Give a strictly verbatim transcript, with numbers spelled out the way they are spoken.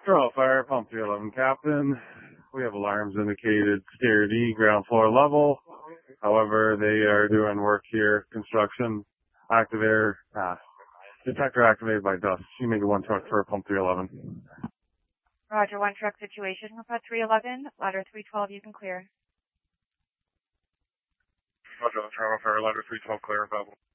Toronto Fire, Pump three eleven Captain. We have alarms indicated stair D, ground floor level. However, they are doing work here, construction, activator, ah, detector activated by dust. You make one truck for Pump three eleven. Roger, one truck situation. Pump three eleven, ladder three twelve, you can clear. Roger, Toronto Fire, ladder three twelve, clear, available.